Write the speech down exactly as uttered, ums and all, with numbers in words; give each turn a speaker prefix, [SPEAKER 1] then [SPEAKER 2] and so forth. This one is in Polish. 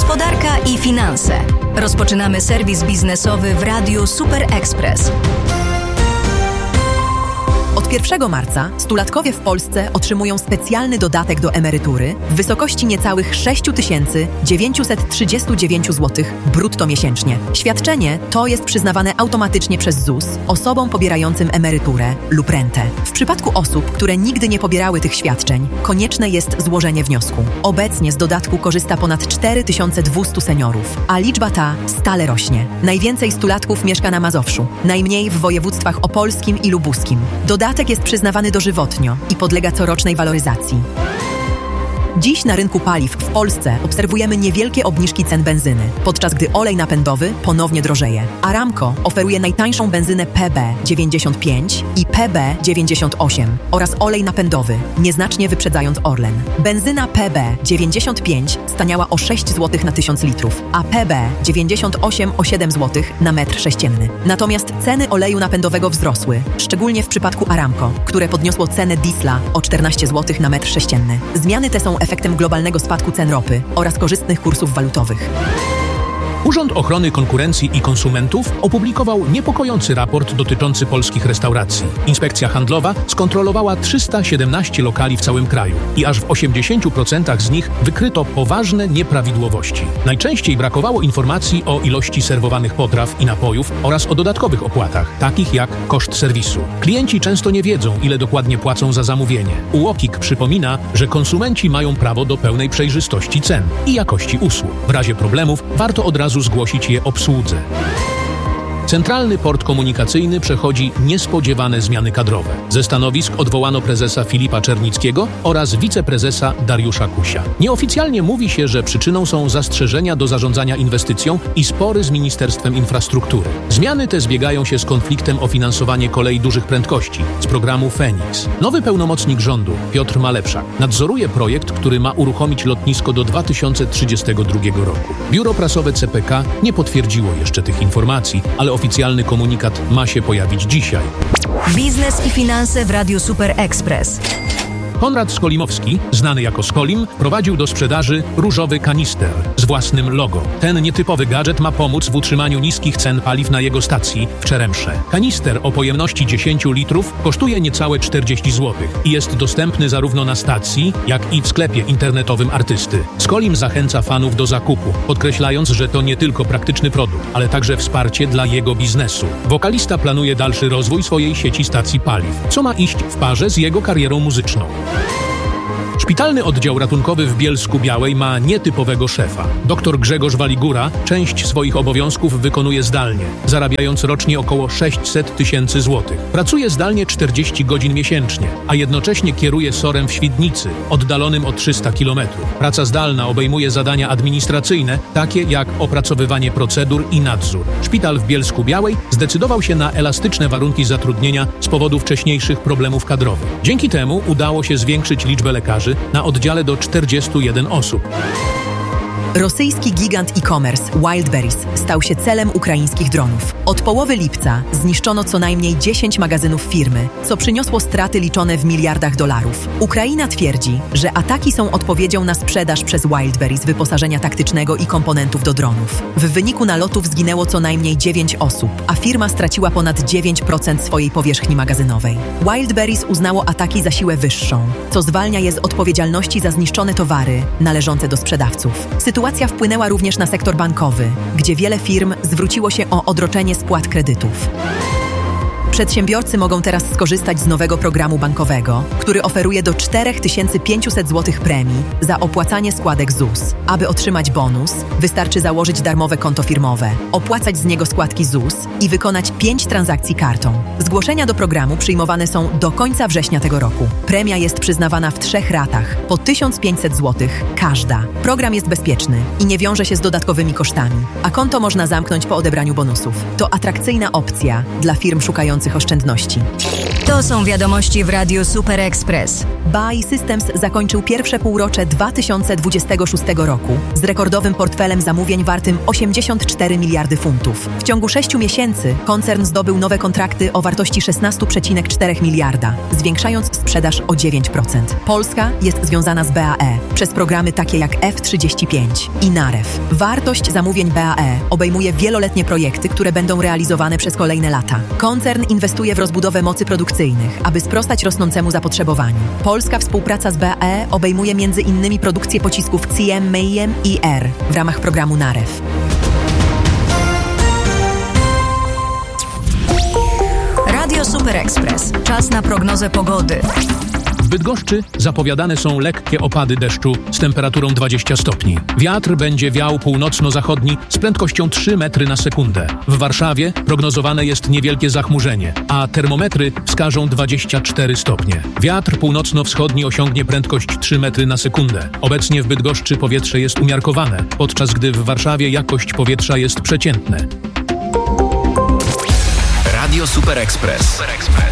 [SPEAKER 1] Gospodarka i finanse. Rozpoczynamy serwis biznesowy w Radiu Super Express.
[SPEAKER 2] Od pierwszego marca stulatkowie w Polsce otrzymują specjalny dodatek do emerytury w wysokości niecałych sześć tysięcy dziewięćset trzydzieści dziewięć złotych brutto miesięcznie. Świadczenie to jest przyznawane automatycznie przez Z U S osobom pobierającym emeryturę lub rentę. W przypadku osób, które nigdy nie pobierały tych świadczeń, konieczne jest złożenie wniosku. Obecnie z dodatku korzysta ponad cztery tysiące dwieście seniorów, a liczba ta stale rośnie. Najwięcej stulatków mieszka na Mazowszu, najmniej w województwach opolskim i lubuskim. Dodatek jest przyznawany dożywotnio i podlega corocznej waloryzacji. Dziś na rynku paliw w Polsce obserwujemy niewielkie obniżki cen benzyny, podczas gdy olej napędowy ponownie drożeje. Aramco oferuje najtańszą benzynę P B dziewięćdziesiąt pięć i P B dziewięćdziesiąt osiem oraz olej napędowy, nieznacznie wyprzedzając Orlen. Benzyna P B dziewięćdziesiąt pięć staniała o sześć złotych na tysiąc litrów, a P B dziewięćdziesiąt osiem o siedem złotych na metr sześcienny. Natomiast ceny oleju napędowego wzrosły, szczególnie w przypadku Aramco, które podniosło cenę diesla o czternaście złotych na metr sześcienny. Zmiany te są efektem globalnego spadku cen ropy oraz korzystnych kursów walutowych.
[SPEAKER 3] Urząd Ochrony Konkurencji i Konsumentów opublikował niepokojący raport dotyczący polskich restauracji. Inspekcja Handlowa skontrolowała trzysta siedemnaście lokali w całym kraju i aż w osiemdziesięciu procentach z nich wykryto poważne nieprawidłowości. Najczęściej brakowało informacji o ilości serwowanych potraw i napojów oraz o dodatkowych opłatach, takich jak koszt serwisu. Klienci często nie wiedzą, ile dokładnie płacą za zamówienie. U O K I K przypomina, że konsumenci mają prawo do pełnej przejrzystości cen i jakości usług. W razie problemów warto od razu zgłosić je obsłudze. Centralny Port Komunikacyjny przechodzi niespodziewane zmiany kadrowe. Ze stanowisk odwołano prezesa Filipa Czernickiego oraz wiceprezesa Dariusza Kusia. Nieoficjalnie mówi się, że przyczyną są zastrzeżenia do zarządzania inwestycją i spory z Ministerstwem Infrastruktury. Zmiany te zbiegają się z konfliktem o finansowanie kolei dużych prędkości z programu Feniks. Nowy pełnomocnik rządu, Piotr Malepszak, nadzoruje projekt, który ma uruchomić lotnisko do dwa tysiące trzydziestego drugiego roku. Biuro prasowe C P K nie potwierdziło jeszcze tych informacji, ale oficjalny komunikat ma się pojawić dzisiaj.
[SPEAKER 1] Biznes i finanse w Radiu Super Express.
[SPEAKER 3] Konrad Skolimowski, znany jako Skolim, prowadził do sprzedaży różowy kanister z własnym logo. Ten nietypowy gadżet ma pomóc w utrzymaniu niskich cen paliw na jego stacji w Czeremsze. Kanister o pojemności dziesięć litrów kosztuje niecałe czterdzieści złotych i jest dostępny zarówno na stacji, jak i w sklepie internetowym artysty. Skolim zachęca fanów do zakupu, podkreślając, że to nie tylko praktyczny produkt, ale także wsparcie dla jego biznesu. Wokalista planuje dalszy rozwój swojej sieci stacji paliw, co ma iść w parze z jego karierą muzyczną. Szpitalny oddział ratunkowy w Bielsku-Białej ma nietypowego szefa. Doktor Grzegorz Waligura część swoich obowiązków wykonuje zdalnie, zarabiając rocznie około sześćset tysięcy złotych. Pracuje zdalnie czterdzieści godzin miesięcznie, a jednocześnie kieruje SOR-em w Świdnicy, oddalonym o trzysta kilometrów. Praca zdalna obejmuje zadania administracyjne, takie jak opracowywanie procedur i nadzór. Szpital w Bielsku-Białej zdecydował się na elastyczne warunki zatrudnienia z powodu wcześniejszych problemów kadrowych. Dzięki temu udało się zwiększyć liczbę lekarzy na oddziale do czterdziestu jeden osób.
[SPEAKER 2] Rosyjski gigant e-commerce Wildberries stał się celem ukraińskich dronów. Od połowy lipca zniszczono co najmniej dziesięć magazynów firmy, co przyniosło straty liczone w miliardach dolarów. Ukraina twierdzi, że ataki są odpowiedzią na sprzedaż przez Wildberries wyposażenia taktycznego i komponentów do dronów. W wyniku nalotów zginęło co najmniej dziewięć osób, a firma straciła ponad dziewięć procent swojej powierzchni magazynowej. Wildberries uznało ataki za siłę wyższą, co zwalnia je z odpowiedzialności za zniszczone towary należące do sprzedawców. Sytuacja wpłynęła również na sektor bankowy, gdzie wiele firm zwróciło się o odroczenie spłat kredytów. Przedsiębiorcy mogą teraz skorzystać z nowego programu bankowego, który oferuje do cztery tysiące pięćset złotych premii za opłacanie składek Z U S. Aby otrzymać bonus, wystarczy założyć darmowe konto firmowe, opłacać z niego składki Z U S i wykonać pięć transakcji kartą. Zgłoszenia do programu przyjmowane są do końca września tego roku. Premia jest przyznawana w trzech ratach, po tysiąc pięćset złotych każda. Program jest bezpieczny i nie wiąże się z dodatkowymi kosztami, a konto można zamknąć po odebraniu bonusów. To atrakcyjna opcja dla firm szukających Waszych oszczędności.
[SPEAKER 1] To są wiadomości w Radiu Super Express.
[SPEAKER 2] B A I Systems zakończył pierwsze półrocze dwa tysiące dwudziestego szóstego roku z rekordowym portfelem zamówień wartym osiemdziesiąt cztery miliardy funtów. W ciągu sześciu miesięcy koncern zdobył nowe kontrakty o wartości szesnaście przecinek cztery miliarda, zwiększając sprzedaż o dziewięć procent. Polska jest związana z B A E przez programy takie jak F trzydzieści pięć i NAREW. Wartość zamówień B A E obejmuje wieloletnie projekty, które będą realizowane przez kolejne lata. Koncern inwestuje w rozbudowę mocy produkcyjnych, aby sprostać rosnącemu zapotrzebowaniu. Polska współpraca z B A E obejmuje między innymi produkcję pocisków C M, Mayhem i R w ramach programu NAREW.
[SPEAKER 1] Radio Super Express. Czas na prognozę pogody.
[SPEAKER 3] W Bydgoszczy zapowiadane są lekkie opady deszczu z temperaturą dwadzieścia stopni. Wiatr będzie wiał północno-zachodni z prędkością trzy metry na sekundę. W Warszawie prognozowane jest niewielkie zachmurzenie, a termometry wskażą dwadzieścia cztery stopnie. Wiatr północno-wschodni osiągnie prędkość trzy metry na sekundę. Obecnie w Bydgoszczy powietrze jest umiarkowane, podczas gdy w Warszawie jakość powietrza jest przeciętne.
[SPEAKER 4] Radio Super Express.